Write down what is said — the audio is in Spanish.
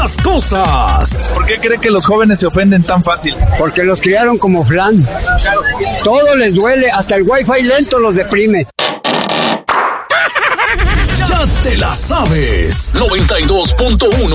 las cosas. ¿Por qué cree que los jóvenes se ofenden tan fácil? Porque los criaron como flan. Todo les duele, hasta el wifi lento los deprime. Ya te la sabes. 92.1